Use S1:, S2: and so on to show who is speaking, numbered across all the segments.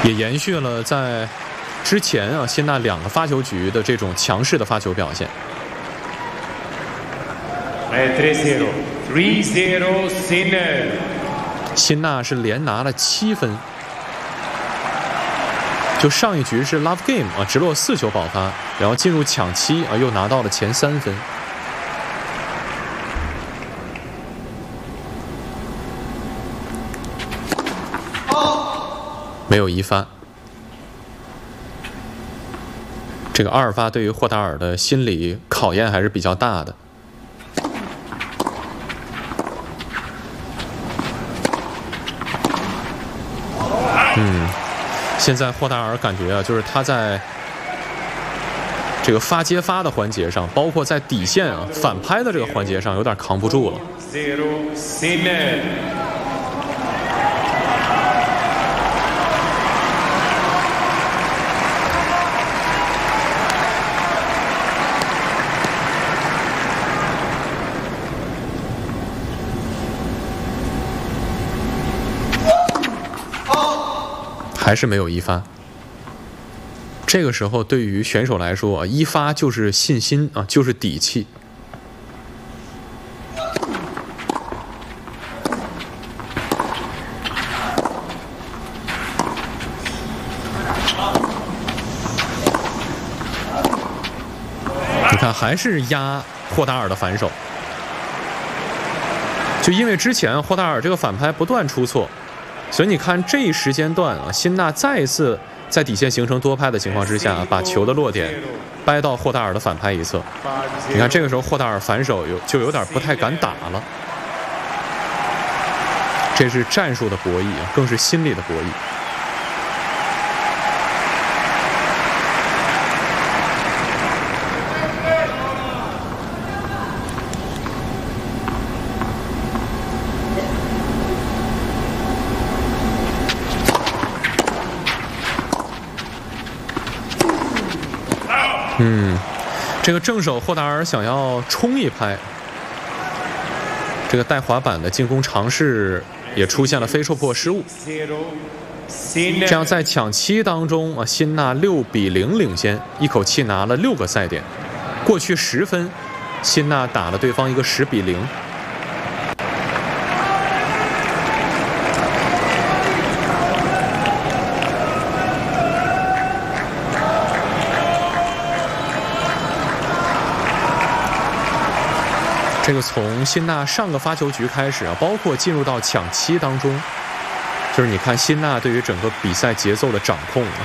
S1: 也延续了在之前啊辛纳2个发球局的这种强势的发球表现。
S2: 3-0 Sinner。
S1: 辛纳是连拿了7分。就上一局是 Love Game 啊，直落4球保发，然后进入抢7啊，又拿到了前3分。没有1发。这个2发对于霍达尔的心理考验还是比较大的。现在霍达尔感觉啊，就是他在这个发接发的环节上，包括在底线啊反拍的这个环节上，有点扛不住了。还是没有1发。这个时候对于选手来说啊，1发就是信心啊，就是底气。你看，还是压霍达尔的反手。就因为之前霍达尔这个反拍不断出错。所以你看这一时间段啊，辛纳再一次在底线形成多拍的情况之下，把球的落点掰到霍达尔的反拍一侧。你看这个时候霍达尔反手就有点不太敢打了。这是战术的博弈啊，更是心理的博弈。这个正手霍达尔想要冲一拍，这个带滑板的进攻尝试也出现了非受迫失误。这样在抢7当中啊，辛纳6-0领先，一口气拿了6个赛点。过去10分，辛纳打了对方一个10-0。这个从辛纳上个发球局开始啊，包括进入到抢7当中，就是你看辛纳对于整个比赛节奏的掌控啊，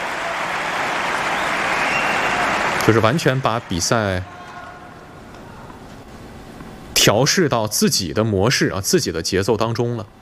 S1: 就是完全把比赛调试到自己的模式啊、自己的节奏当中了。